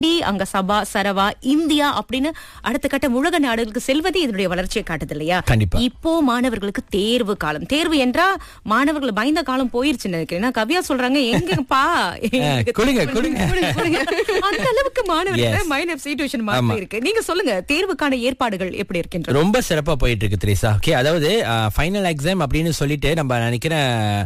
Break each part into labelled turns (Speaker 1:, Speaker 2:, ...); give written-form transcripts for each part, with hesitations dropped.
Speaker 1: அங்க சபா, சரவா, இந்தியா அப்படின்னு அடுத்த கட்ட உலக நாடுகளுக்கு செல்வதே இதனுடைய வளர்ச்சியை காட்டுது இல்லையா?
Speaker 2: கண்டிப்பா.
Speaker 1: இப்போ மாணவர்களுக்கு தேர்வு காலம். தேர்வு என்றா மாணவர்கள் பயந்த காலம் போயிருச்சுன்னு நினைக்கிறேன். கவியா சொல்றாங்க, எங்கப்பா
Speaker 2: கொடுங்க.
Speaker 1: அந்த அளவுக்கு மாணவர்கள் மைனஸ் சிச்சுவேஷன் மாதிரி இருக்கு. நீங்க சொல்லுங்க, தேர்வுக்கான ஏற்பாடுகள் எப்படி இருக்கின்றன?
Speaker 2: ரொம்ப சிறப்பா போயிட்டு இருக்கு திரேசா. ஓகே, அதாவது ஃபைனல் எக்ஸாம் அப்படின்னு சொல்லிட்டு நம்ம நினைக்கிறேன்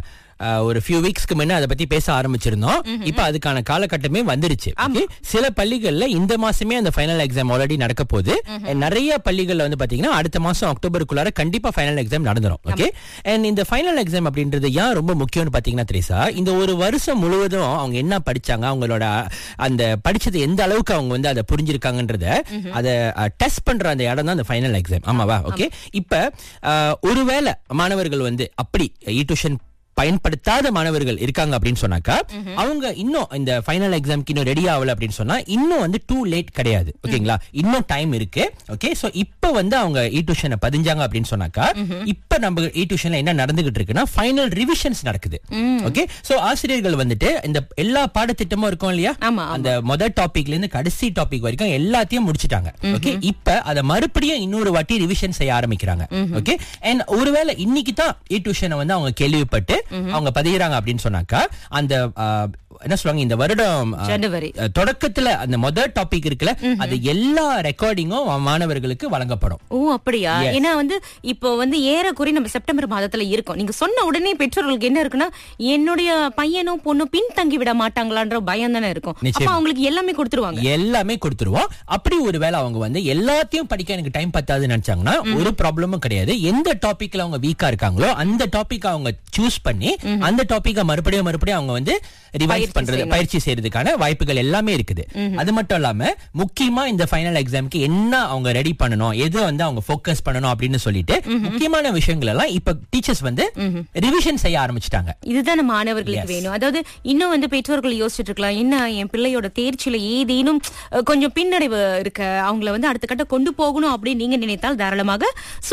Speaker 2: ஒரு few வீக்ஸ்க்கு முன்ன அதை பத்தி பேச ஆரம்பிச்சிருந்தோம். இப்ப அதுக்கான காலகட்டமே வந்துருச்சு. சில பள்ளிகள்ல இந்த மாசமே அந்த ஃபைனல் எக்ஸாம் ஆல்ரெடி நடக்க போகுது. நிறைய பள்ளிகள்ல வந்து பாத்தீங்கன்னா அடுத்த மாசம் அக்டோபருக்குள்ளார கண்டிப்பா ஃபைனல் எக்ஸாம் நடந்துரும். ஓகே, அண்ட் இந்த ஃபைனல் எக்ஸாம் அப்படின்றது ஏன் ரொம்ப முக்கியம்னு பாத்தீங்கன்னா திரேசா, இந்த ஒரு வருஷம் முழுவதும் அவங்க என்ன படிச்சாங்க, அவங்களோட அந்த படிச்சது எந்த அளவுக்கு அவங்க வந்து அதை புரிஞ்சிருக்காங்கன்றத அதை டெஸ்ட் பண்ற அந்த இடம் தான் அந்த ஃபைனல் எக்ஸாம். ஆமாவா? ஓகே, இப்ப ஒருவேளை மாணவர்கள் வந்து அப்படி டியூஷன் பயன்படுத்தாத மாணவர்கள் இருக்காங்க அப்படின்னு சொன்னாக்கா, அவங்க இன்னும் இந்த ஃபைனல் எக்ஸாம்க்கு இன்னும் ரெடி ஆகல அப்படின்னு சொன்னா இன்னும் வந்து டூ லேட் கிடையாது. ஓகேங்களா, இன்னும் டைம் இருக்கு. ஓகே, சோ இப்ப வந்து அவங்க டியூஷனை பதிஞ்சாங்க அப்படின்னு சொன்னாக்கா, இப்ப நம்ம டியூஷன்ல என்ன நடந்துகிட்டு இருக்குன்னா ஃபைனல் ரிவிஷன்ஸ் நடக்குது. ஓகே, சோ ஆசிரியர்கள் வந்துட்டு இந்த எல்லா பாடத்திட்டமும் இருக்கும் இல்லையா, அந்த முதல் டாபிக்ல இருந்து கடைசி டாபிக் வரைக்கும் எல்லாத்தையும் முடிச்சிட்டாங்க. ஓகே, இப்ப அதை மறுபடியும் இன்னொரு வாட்டி ரிவிஷன் செய்ய ஆரம்பிக்கிறாங்க. ஓகே, அண்ட் ஒருவேளை இன்னைக்கு தான் டியூஷனை வந்து அவங்க கேள்விப்பட்டு அவங்க பதிகிறாங்க அப்படின்னு சொன்னாக்கா, அந்த என்ன சொல்லுவாங்க, இந்த வருடம்
Speaker 1: ஜனவரி
Speaker 2: தொடக்கத்துல அந்த முதல் டாபிக் இருக்குல்ல, அது எல்லா ரெக்கார்டிங்கும் மாணவர்களுக்கு வழங்கப்படும்.
Speaker 1: ஓ அப்படியா? ஏன்னா வந்து இப்போ வந்து ஏறக்குறை நம்ம செப்டம்பர் மாதத்துல இருக்கோம். நீங்க சொன்ன உடனே பெற்றோர்களுக்கு என்ன இருக்குன்னா, என்னுடைய பையனும் பொண்ணும் பின் தங்கி விட மாட்டாங்களான்ற பயம் தானே இருக்கும். அப்ப அவங்களுக்கு எல்லாமே கொடுத்துருவாங்க.
Speaker 2: எல்லாமே கொடுத்துருவோம். அப்படி ஒருவேளை அவங்க வந்து எல்லாத்தையும் படிக்க எனக்கு டைம் பத்தாதுன்னு நினைச்சாங்கன்னா ஒரு ப்ராப்ளமும் கிடையாது. எந்த டாபிக்ல அவங்க வீக்கா இருக்காங்களோ அந்த டாபிக் அவங்க சூஸ் பண்ணி அந்த டாபிக்க மறுபடியும் அவங்க வந்து ரிவைஸ் பண்றது, பயிற்சி செய்யறதுக்கான வாய்ப்புகள் எல்லாமே இருக்குது. அது மட்டும் இல்லாம முக்கியமா இந்த ஃபைனல் எக்ஸாம்க்கு என்ன அவங்க ரெடி பண்ணணும், எது வந்து அவங்க ஃபோக்கஸ் பண்ணணும் அப்படின்னு சொல்லிட்டு முக்கியமான விஷயங்கள் எல்லாம் இப்ப டீச்சர்ஸ் வந்து ரிவிஷன் செய்ய ஆரம்பிச்சிட்டாங்க.
Speaker 1: இதுதான் நம்ம மாணவர்களுக்கு வேணும். அதாவது இன்னும் வந்து பெற்றோர்கள் யோசிச்சுட்டு இருக்கலாம், என்ன என் பிள்ளையோட தேர்ச்சியில ஏதேனும் கொஞ்சம் பின்னடைவு இருக்க, அவங்கள வந்து அடுத்த கட்ட கொண்டு போகணும் அப்படின்னு நீங்க நினைத்தால் தாராளமாக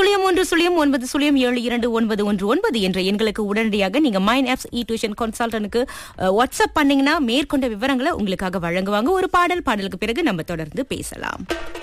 Speaker 1: 0109072919 என்ற எண்களுக்கு உடனடியாக நீங்க மைண்ட் ஆப்ஸ் டியூஷன் கன்சல்டன்ட்க்கு வாட்ஸ்அப் பண்ணீங்கன்னா மேற்கொண்ட விவரங்களை உங்களுக்காக வழங்குவாங்க. ஒரு பாடலுக்கு பிறகு நம்ம தொடர்ந்து பேசலாம்.